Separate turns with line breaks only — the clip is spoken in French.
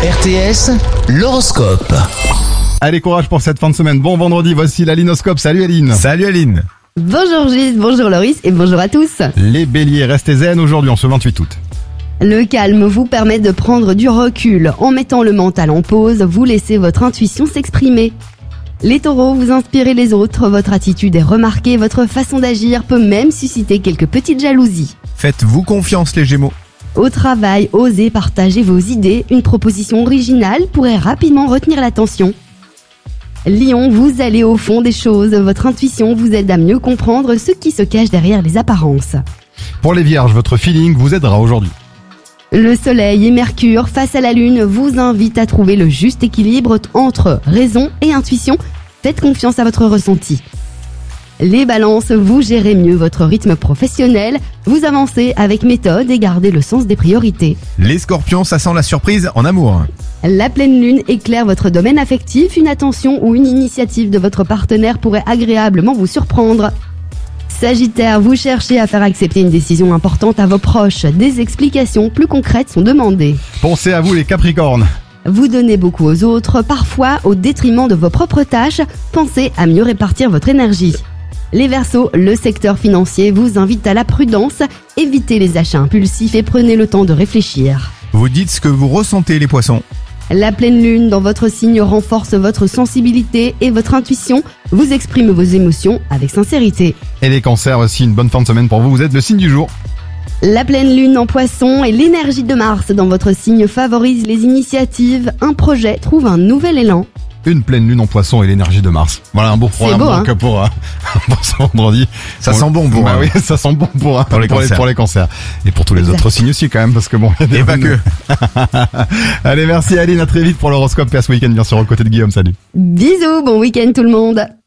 RTS, l'horoscope.
Allez, courage pour cette fin de semaine. Bon vendredi, voici l'Alinoscope. Salut Aline.
Salut Aline.
Bonjour Gilles, bonjour Loris et bonjour à tous.
Les béliers, restez zen aujourd'hui en ce 28 août.
Le calme vous permet de prendre du recul. En mettant le mental en pause, vous laissez votre intuition s'exprimer. Les taureaux, vous inspirez les autres, votre attitude est remarquée, votre façon d'agir peut même susciter quelques petites jalousies.
Faites-vous confiance les Gémeaux.
Au travail, osez partager vos idées, une proposition originale pourrait rapidement retenir l'attention. Lion, vous allez au fond des choses, votre intuition vous aide à mieux comprendre ce qui se cache derrière les apparences.
Pour les vierges, votre feeling vous aidera aujourd'hui.
Le soleil et Mercure face à la lune vous invitent à trouver le juste équilibre entre raison et intuition. Faites confiance à votre ressenti. Les balances, vous gérez mieux votre rythme professionnel, vous avancez avec méthode et gardez le sens des priorités.
Les scorpions, ça sent la surprise en amour.
La pleine lune éclaire votre domaine affectif, une attention ou une initiative de votre partenaire pourrait agréablement vous surprendre. Sagittaire, vous cherchez à faire accepter une décision importante à vos proches, des explications plus concrètes sont demandées.
Pensez à vous les capricornes.
Vous donnez beaucoup aux autres, parfois au détriment de vos propres tâches, pensez à mieux répartir votre énergie. Les Verseaux, le secteur financier vous invite à la prudence, évitez les achats impulsifs et prenez le temps de réfléchir.
Vous dites ce que vous ressentez les poissons.
La pleine lune dans votre signe renforce votre sensibilité et votre intuition, vous exprimez vos émotions avec sincérité.
Et les cancers, aussi une bonne fin de semaine pour vous, vous êtes le signe du jour.
La pleine lune en Poisson et l'énergie de Mars dans votre signe favorise les initiatives, un projet trouve un nouvel élan.
Une pleine lune en Poisson et l'énergie de Mars. Voilà un beau programme
beau,
donc, pour ce vendredi.
Ça sent bon pour
bah oui, ça sent bon pour les cancers. Et pour tous les
Exact.
autres signes aussi quand même, parce que bon. Il y a des
Et pas
bonnes-
que.
Allez, merci Aline, à très vite pour l'horoscope et à ce week-end bien sûr aux côtés de Guillaume. Salut.
Bisous, bon week-end tout le monde.